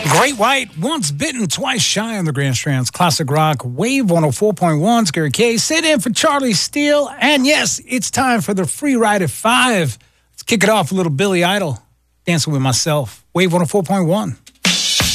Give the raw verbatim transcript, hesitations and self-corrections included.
Great White, Once Bitten, Twice Shy on the Grand Strands Classic Rock Wave one oh four point one. Scary K, sit in for Charlie Steele. And yes, it's time for the free ride at five. Let's kick it off with a little Billy Idol, Dancing with Myself, Wave one oh four point one.